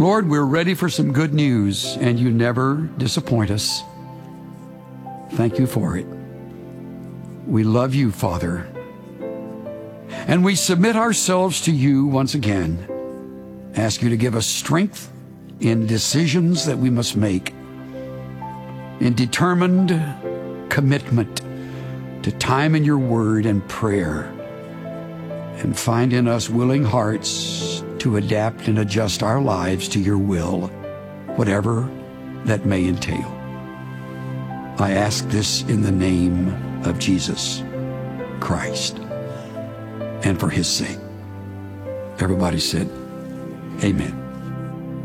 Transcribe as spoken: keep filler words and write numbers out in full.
Lord, we're ready for some good news, and you never disappoint us. Thank you for it. We love you, Father, and we submit ourselves to you once again. Ask you to give us strength in decisions that we must make, in determined commitment to time in your word and prayer, and find in us willing hearts to adapt and adjust our lives to your will, whatever that may entail. I ask this in the name of Jesus Christ and for his sake. Everybody said, amen.